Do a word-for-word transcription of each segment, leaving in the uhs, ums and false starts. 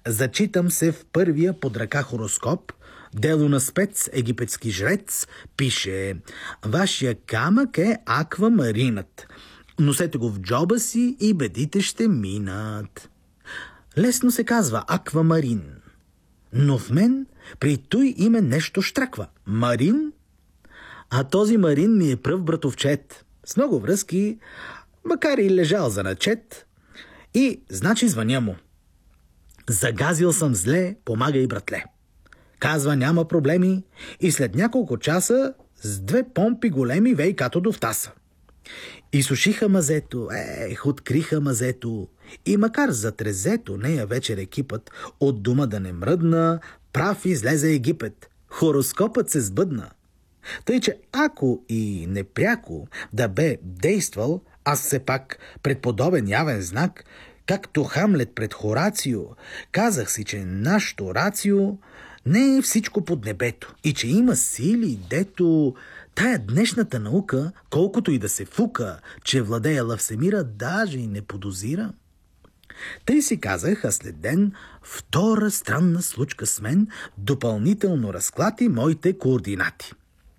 Зачитам се в първия под ръка хороскоп. Дело на спец, египетски жрец, пише: вашия камък е аквамаринът. Носете го в джоба си и бедите ще минат. Лесно се казва аквамарин. Но в мен при той име нещо щраква. Марин? А този Марин ми е пръв братовчет. С много връзки, макар и лежал за начет. И, значи, звъня му. Загазил съм зле, помагай, братле. Казва, няма проблеми, и след няколко часа с две помпи големи вейкато до втаса. Изсушиха мазето, ех, откриха мазето. И макар за трезето нея вечер екипът от дома да не мръдна, прав излезе Египет. Хороскопът се сбъдна. Тъй, че ако и непряко да бе действал, аз все пак пред подобен явен знак, както Хамлет пред Хорацио, казах си, че нашето рацио не е всичко под небето и че има сили, дето тая днешната наука, колкото и да се фука, че владеяла всемира, даже и не подозира. Тъй си казах, а след ден втора странна случка с мен допълнително разклати моите координати.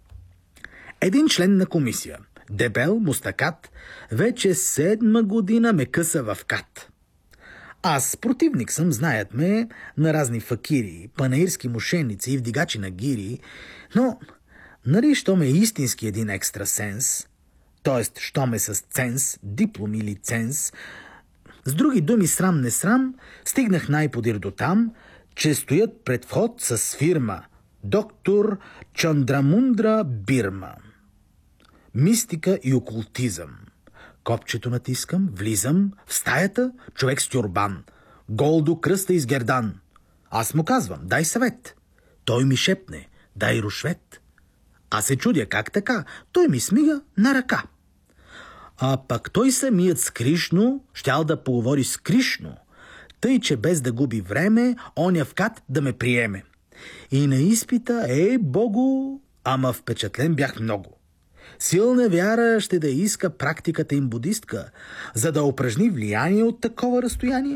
Един член на комисия, дебел, мустакат, вече седма година ме къса в кат. Аз противник съм, знаят ме, на разни факири, панаирски мошеници и вдигачи на гири, но нали, що ме истински един екстрасенс, т.е. що ме с ценз, диплом или ценз, с други думи срам не срам, стигнах най-подир до там, че стоят пред вход с фирма доктор Чандрамундра Бирма. Мистика и окултизъм. Копчето натискам, влизам в стаята, човек с тюрбан, гол до кръста из гердан. Аз му казвам, дай съвет. Той ми шепне, дай рушвет. Аз се чудя как така, той ми смига на ръка. А пък той самият с Кришно щял да поговори с Кришно, тъй, че без да губи време, оня в кат да ме приеме. И на изпита, е, богу, ама впечатлен бях много. Силна вяра ще да иска практиката им будистка, за да упражни влияние от такова разстояние.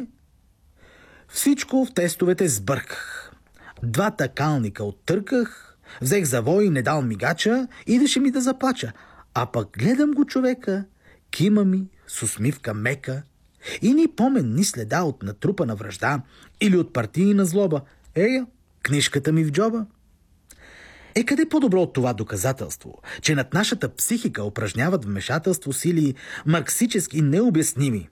Всичко в тестовете сбърках. Двата калника оттърках, взех завой, не дал мигача, идеше ми да заплача. А пък гледам го човека, кима ми с усмивка мека и ни помен, ни следа от натрупана вражда или от партийна злоба. Ея, книжката ми в джоба. Е, къде по-добро от това доказателство, че над нашата психика упражняват вмешателство сили марксически необясними?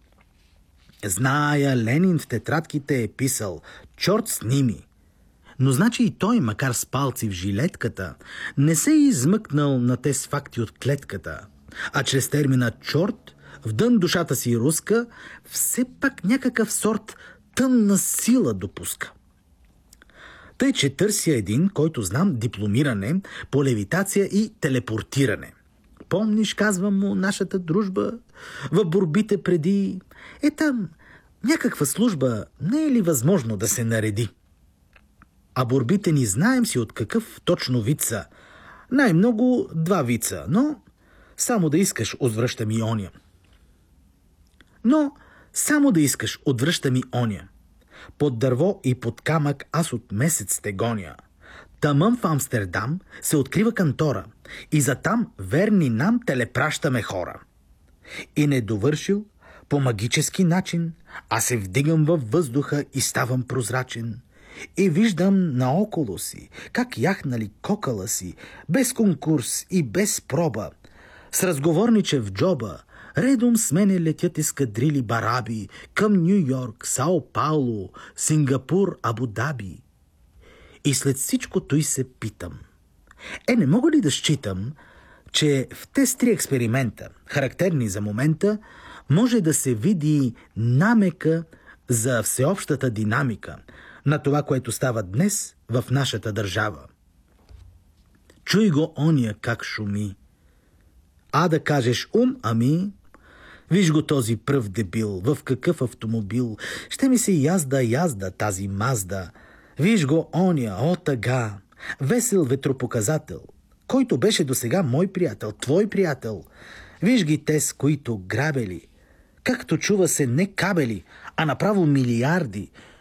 Зная, Ленин в тетрадките е писал «Чорт с ними». Но значи и той, макар с палци в жилетката, не се е измъкнал на тез факти от клетката, а чрез термина «чорт» в дън душата си руска, все пак някакъв сорт тъмна сила допуска. Тъй, че търся един, който знам дипломиране по левитация и телепортиране. Помниш, казвам му, нашата дружба в борбите преди... Е, там някаква служба не е ли възможно да се нареди? А борбите ни знаем си от какъв точно вид са. Най-много два вица, но само да искаш, отвръща ми оня. Но само да искаш, отвръща ми оня. Под дърво и под камък аз от месец те гоня. Тамъм в Амстердам се открива кантора и за там верни нам телепращаме хора. И не довършил по магически начин, аз се вдигам във въздуха и ставам прозрачен. И виждам наоколо си, как яхнали кокала си, без конкурс и без проба, с разговорниче в джоба, редом с мене летят ескадрили бараби към Нью-Йорк, Сао Пауло, Сингапур, Абу Даби. И след всичко той се питам. Е, не мога ли да считам, че в тези три експеримента, характерни за момента, може да се види намека за всеобщата динамика на това, което става днес в нашата държава. Чуй го ония как шуми. А да кажеш ум, ами... Виж го този пръв дебил, в какъв автомобил. Ще ми се язда, язда тази Мазда. Виж го оня, о тъга, весел ветропоказател, който беше досега мой приятел, твой приятел. Виж ги те, с които грабели, както чува се не кабели, а направо милиарди.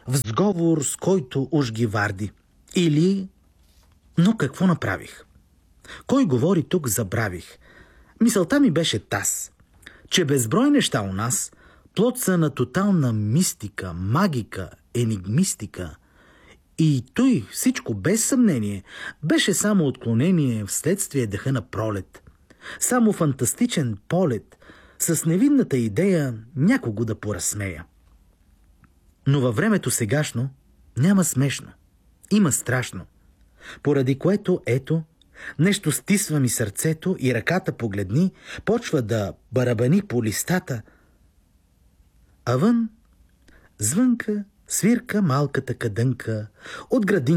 в сговор с който уж ги варди. Или... Но какво направих? Кой говори тук, забравих. Мисълта ми беше таз, че безброй неща у нас плод са на тотална мистика, магика, енигмистика. И той всичко без съмнение беше само отклонение вследствие дъха на пролет. Само фантастичен полет с невинната идея някого да поразсмея. Но във времето сегашно няма смешно, има страшно, поради което ето нещо стисва ми сърцето и ръката погледни, почва да барабани по листата, а вън звънка свирка малката кадънка от градин